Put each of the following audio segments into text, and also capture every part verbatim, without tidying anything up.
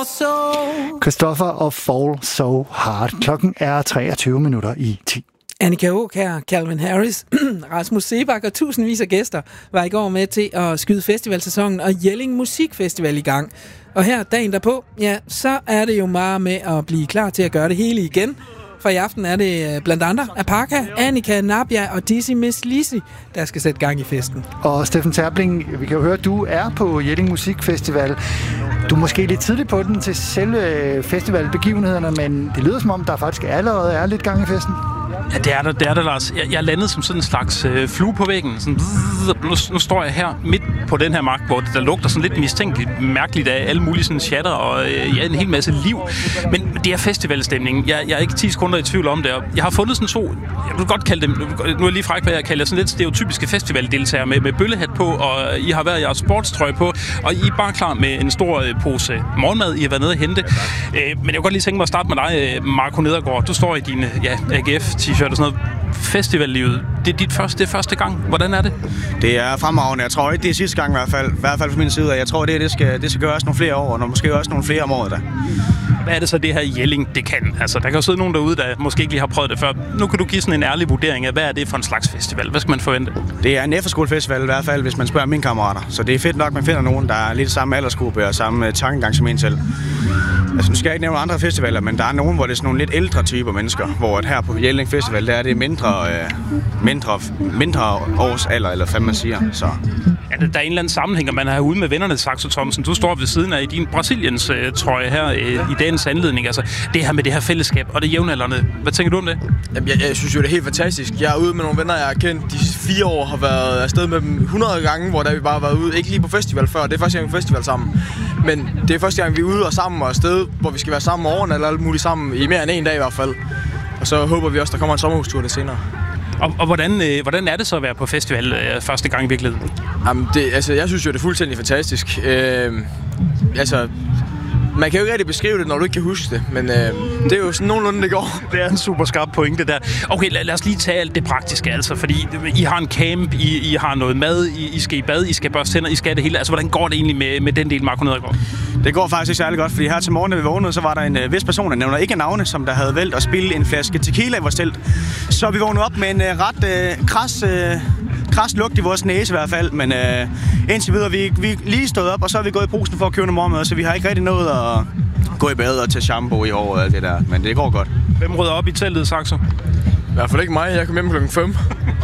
so. Christoffer og Fall So Hard. Klokken er treogtyve minutter i ti. Annika Aukjær, Calvin Harris, Rasmus Sebak og tusindvis af gæster var i går med til at skyde festivalsæsonen og Jelling Musikfestival i gang. Og her dagen derpå, ja, så er det jo meget med at blive klar til at gøre det hele igen. For i aften er det blandt andre Apaka, Annika, Nabia og Dizzy Miss Lizzy, der skal sætte gang i festen. Og Steffen Terpling, vi kan jo høre, at du er på Jelling Musikfestival. Du er måske lidt tidligt på den til selve festivalbegivenhederne, men det lyder som om, der faktisk allerede er lidt gang i festen. Ja, det er der, det er der, Lars. Jeg, jeg landede som sådan en slags øh, flue på væggen. Sådan, nu, nu står jeg her midt på den her mark, hvor der lugter sådan lidt mistænkeligt mærkeligt af alle mulige sådan chatter og øh, ja, en hel masse liv. Men det er festivalstemningen. Jeg, jeg er ikke ti sekunder i tvivl om det. Jeg har fundet sådan to, jeg vil godt kalde dem, nu er jeg lige fræk, hvad jeg kalder sådan lidt stereotypiske festivaldeltagere med, med bøllehat på, og I har været jeres sportstrøje på, og I er bare klar med en stor øh, pose morgenmad, I har været nede at hente. Øh, men jeg kunne godt lige tænke mig at starte med dig, Marco Nedergaard. Du står i din ja, A G F-t-shirt og sådan noget. Festivallivet, det er dit første, det er første gang. Hvordan er det? Det er fremragende. Jeg tror ikke, det er sidste gang i hvert fald. I hvert fald fra min side. Jeg tror, det, det, skal, det skal gøres nogle flere år, og måske også nogle flere om året. Da. Hvad er det så, det her Jelling, det kan? Altså, der kan jo sidde nogen derude, der måske ikke lige har prøvet det før. Nu kan du give sådan en ærlig vurdering af, hvad er det for en slags festival? Hvad skal man forvente? Det er en efterskolefestival i hvert fald, hvis man spørger mine kammerater. Så det er fedt nok, at man finder nogen, der er lidt samme aldersgruppe og samme tankegang som en selv. Altså, nu skal jeg ikke nævne andre festivaler, men der er nogen, hvor det er sådan nogle lidt ældre typer mennesker, hvor at her på Jelling Festival, der er det mindre, øh, mindre, mindre års alder, eller hvad man siger. Så. Ja, der er en eller anden sammenhæng, og man er ude med vennerne, Saxo Thomsen. Du står ved siden af i din Brasiliens øh, trøje her øh, i dagens anledning. Altså, det her med det her fællesskab og det jævnaldrende. Hvad tænker du om det? Jamen, jeg, jeg synes jo, det er helt fantastisk. Jeg er ude med nogle venner, jeg har kendt de fire år, har været afsted med dem hundrede gange, hvor der vi bare har været ude. Ikke lige på festival før, det er første gang, vi festival sammen. Men det er første gang, vi er ude og sammen og afsted, hvor vi skal være sammen over eller alt muligt sammen i mere end en dag i hvert fald. Og så håber vi også, der kommer en sommerhustur lidt senere. Og, og hvordan, øh, hvordan er det så at være på festival øh, første gang i virkeligheden? Jamen, det, altså, jeg synes jo, det er fuldstændig fantastisk. Øh, altså, man kan jo ikke rigtig beskrive det, når du ikke kan huske det, men øh, det er jo sådan nogenlunde, det går. Det er en super skarp pointe der. Okay, lad, lad os lige tage alt det praktiske, altså, fordi I har en camp, I, I har noget mad, I, I skal i bad, I skal børste tænder, I skal det hele. Altså, hvordan går det egentlig med, med den del, Marco Nedergaard? Det går faktisk ikke særlig godt, fordi her til morgen, da vi vågnede, så var der en øh, vis person, der nævner ikke navne, som der havde valgt at spille en flaske tequila i vores telt. Så vi vågnede op med en øh, ret øh, kras, øh, kras lugt i vores næse i hvert fald, men øh, indtil videre, vi, vi lige stået op, og så er vi gået i brusen for at købe noget morgenmad, så vi har ikke rigtig nået at gå i bad og tage shampoo i håret og alt det der, men det går godt. Hvem rydder op i teltet, Saxo? I hvert fald ikke mig, jeg kom hjem klokken fem.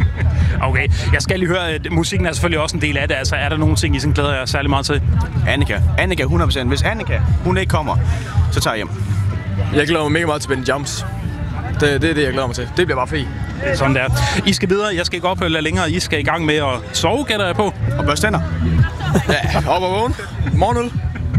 Okay, jeg skal lige høre, at musikken er selvfølgelig også en del af det. Altså, er der nogle ting, I sådan glæder jer særlig meget til? Annika. Annika hundrede procent. Hvis Annika, hun ikke kommer, så tager jeg hjem. Jeg glæder mig mega meget til Ben Jumps. Det, det er det, jeg glæder mig til. Det bliver bare fedt. Sådan der. I skal videre. Jeg skal ikke op eller længere. I skal i gang med at sove, gætter jeg på. Og børste tænder. Ja, op og vågne. Morgenøl.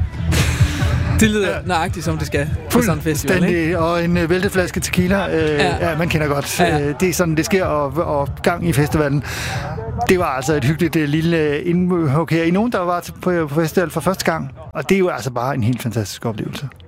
Det lyder nøjagtigt, som det skal på sådan en festival, ikke? Og en øh, væltet flaske tequila, øh, ja. Ja, man kender godt. Ja, ja. Det er sådan, det sker, og, og gang i festivalen. Det var altså et hyggeligt øh, lille indhug her i nogen, der var på, på festival for første gang. Og det er jo altså bare en helt fantastisk oplevelse.